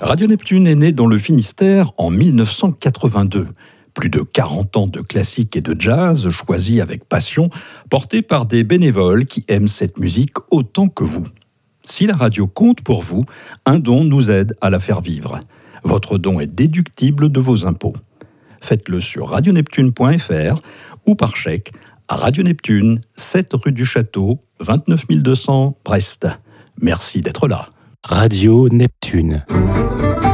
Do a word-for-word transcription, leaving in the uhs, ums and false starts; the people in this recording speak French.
Radio Neptune est née dans le Finistère en mille neuf cent quatre-vingt-deux. Plus de quarante ans de classique et de jazz choisis avec passion, portés par des bénévoles qui aiment cette musique autant que vous. Si la radio compte pour vous, un don nous aide à la faire vivre. Votre don est déductible de vos impôts. Faites-le sur radioneptune point f r ou par chèque à Radio Neptune, sept rue du Château, vingt-neuf mille deux cents, Brest. Merci d'être là. Radio Neptune.